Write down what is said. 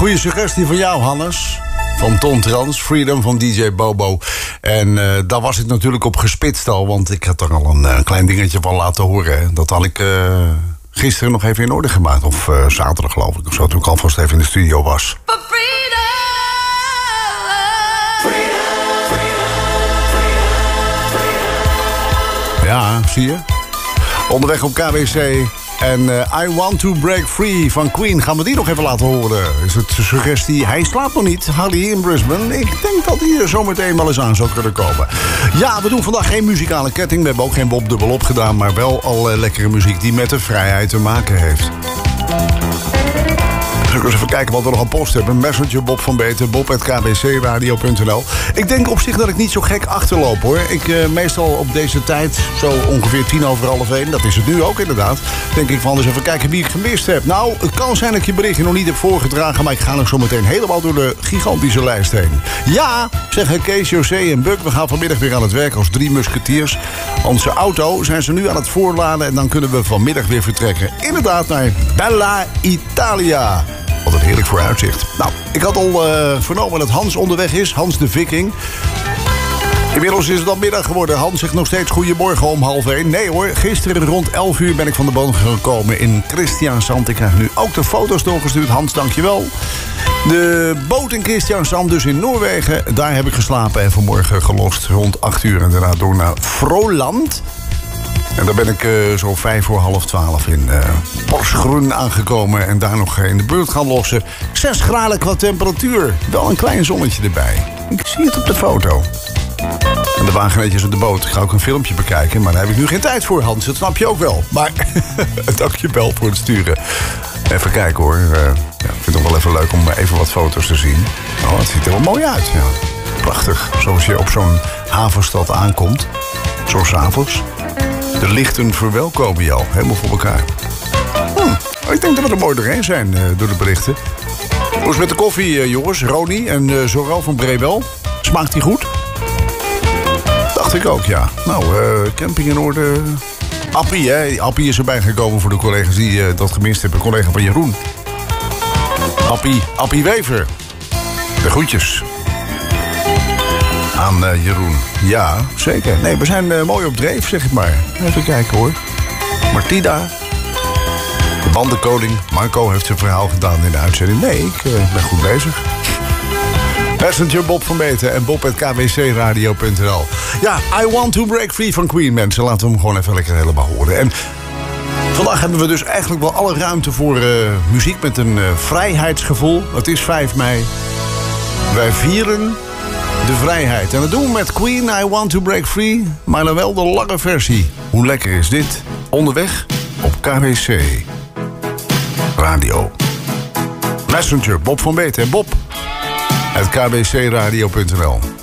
Goeie suggestie van jou, Hannes. Van Ton Trans, Freedom van DJ Bobo. En daar was ik natuurlijk op gespitst al, want ik had er al een klein dingetje van laten horen. Dat had ik gisteren nog even in orde gemaakt. Of zaterdag, geloof ik, of zo, toen ik alvast even in de studio was. Ja, zie je? Onderweg op KWC. En I Want to Break Free van Queen. Gaan we die nog even laten horen? Is het een suggestie? Hij slaapt nog niet. Harry in Brisbane. Ik denk dat hij er zometeen wel eens aan zou kunnen komen. Ja, we doen vandaag geen muzikale ketting. We hebben ook geen Bob dubbelop gedaan. Maar wel al lekkere muziek die met de vrijheid te maken heeft. Dus ik eens even kijken wat we nog aan post hebben. Messenger Bob van Beeten, bob@kbcradio.nl. Ik denk op zich dat ik niet zo gek achterloop, hoor. Ik meestal op deze tijd, zo ongeveer 1:10 dat is het nu ook inderdaad, denk ik van eens even kijken wie ik gemist heb. Nou, het kan zijn dat ik je berichtje nog niet heb voorgedragen, maar ik ga nog zo meteen helemaal door de gigantische lijst heen. Ja, zeggen Kees, José en Buck, we gaan vanmiddag weer aan het werk als 3 musketiers. Onze auto zijn ze nu aan het voorladen en dan kunnen we vanmiddag weer vertrekken. Inderdaad naar Bella Italia. Wat een heerlijk vooruitzicht. Nou, ik had al vernomen dat Hans onderweg is. Hans de Viking. Inmiddels is het al middag geworden. Hans zegt nog steeds goedemorgen om 12:30. Nee hoor, gisteren rond 11 uur ben ik van de boot gekomen in Kristiansand. Ik krijg nu ook de foto's doorgestuurd. Hans, dankjewel. De boot in Kristiansand, dus in Noorwegen. Daar heb ik geslapen en vanmorgen gelost rond 8 uur. En daarna door naar Froland. En daar ben ik zo 11:05 in Porsgrunn aangekomen. En daar nog in de buurt gaan lossen. 6 graden qua temperatuur. Wel een klein zonnetje erbij. Ik zie het op de foto. En de wagenetjes op de boot. Ik ga ook een filmpje bekijken. Maar daar heb ik nu geen tijd voor, Hans. Dat snap je ook wel. Maar dankjewel voor het sturen. Even kijken hoor. Ja, ik vind het toch wel even leuk om even wat foto's te zien. Oh, het ziet er wel mooi uit. Ja. Prachtig. Zoals je op zo'n havenstad aankomt. Zo 's avonds. De lichten verwelkomen jou, helemaal voor elkaar. Ik denk dat we er mooi doorheen zijn door de berichten. Hoe is het met de koffie, jongens? Ronnie en Zorro van Brebel. Smaakt die goed? Dacht ik ook, ja. Nou, camping in orde. Appie, hè? Appie is erbij gekomen voor de collega's die dat gemist hebben. Een collega van Jeroen. Appie Wever. De groetjes. Aan Jeroen. Ja, zeker. Nee, we zijn mooi op dreef, zeg ik maar. Even kijken hoor. Martida. De bandenkoning. Marco heeft zijn verhaal gedaan in de uitzending. Nee, ik ben goed bezig. Messenger Bob van Beeten en bob@kwcradio.nl. Ja, I Want to Break Free van Queen, mensen. Laten we hem gewoon even lekker helemaal horen. En vandaag hebben we dus eigenlijk wel alle ruimte voor muziek met een vrijheidsgevoel. Het is 5 mei. Wij vieren de vrijheid. En dat doen we met Queen, I Want to Break Free. Maar dan wel de lange versie. Hoe lekker is dit? Onderweg op KWC Radio. Messenger, Bob van Beeten en Bob @kwcradio.nl.